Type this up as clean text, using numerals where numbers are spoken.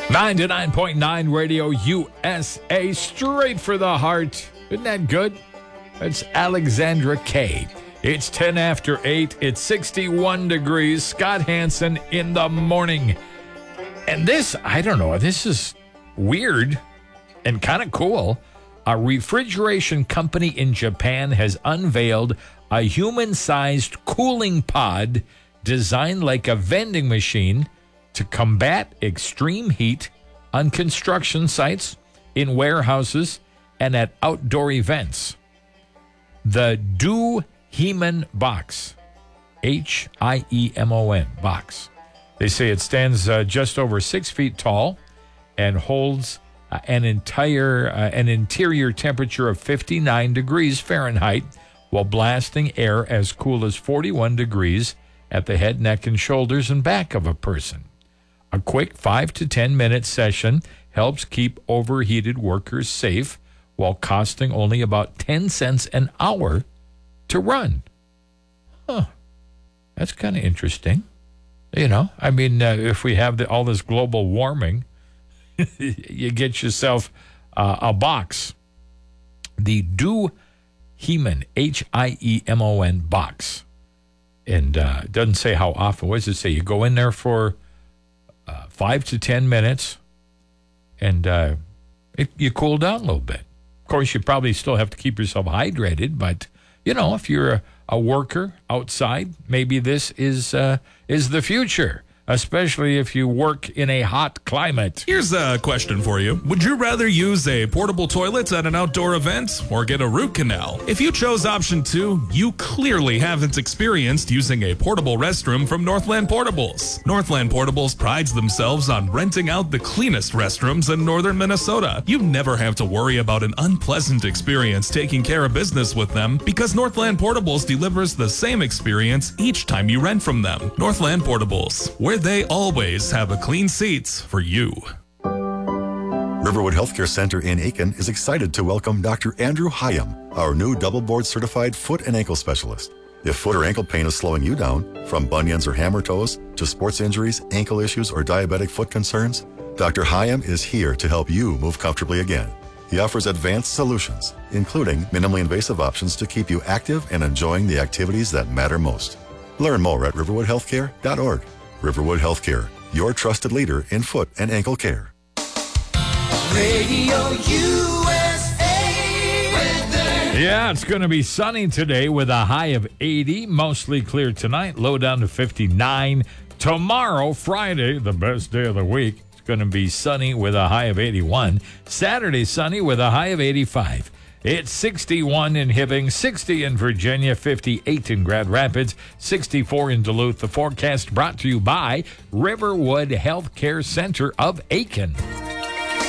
99.9 Radio USA, straight for the heart. Isn't that good? It's Alexandra Kay. It's 10 after 8. It's 61 degrees. Scott Hansen in the morning. And this, I don't know, this is weird and kind of cool. A refrigeration company in Japan has unveiled a human-sized cooling pod designed like a vending machine to combat extreme heat on construction sites, in warehouses, and at outdoor events. The Do Hiemen box, H-I-E-M-O-N box. They say it stands just over 6 feet tall and holds an interior temperature of 59 degrees Fahrenheit while blasting air as cool as 41 degrees at the head, neck, and shoulders and back of a person. A quick 5 to 10 minute session helps keep overheated workers safe while costing only about 10 cents an hour to run. That's kind of interesting. You know, I mean, if we have all this global warming, you get yourself a box. The Do Hiemen, H-I-E-M-O-N box. And it doesn't say how often. What does it say? You go in there for 5 to 10 minutes, and you cool down a little bit. Of course, you probably still have to keep yourself hydrated, but, you know, if you're a worker outside, maybe this is the future, especially if you work in a hot climate. Here's a question for you. Would you rather use a portable toilet at an outdoor event or get a root canal? If you chose option 2, you clearly haven't experienced using a portable restroom from Northland Portables. Northland Portables prides themselves on renting out the cleanest restrooms in northern Minnesota. You never have to worry about an unpleasant experience taking care of business with them because Northland Portables delivers the same experience each time you rent from them. Northland Portables, where they always have a clean seats for you. Riverwood Healthcare Center in Aiken is excited to welcome Dr. Andrew Hyam, our new double board certified foot and ankle specialist. If foot or ankle pain is slowing you down, from bunions or hammer toes to sports injuries, ankle issues, or diabetic foot concerns, Dr. Hyam is here to help you move comfortably again. He offers advanced solutions, including minimally invasive options to keep you active and enjoying the activities that matter most. Learn more at riverwoodhealthcare.org. Riverwood Healthcare, your trusted leader in foot and ankle care. Radio USA weather. Yeah, it's going to be sunny today with a high of 80, mostly clear tonight, low down to 59. Tomorrow, Friday, the best day of the week, it's going to be sunny with a high of 81. Saturday, sunny with a high of 85. It's 61 in Hibbing, 60 in Virginia, 58 in Grand Rapids, 64 in Duluth. The forecast brought to you by Riverwood Healthcare Center of Aiken.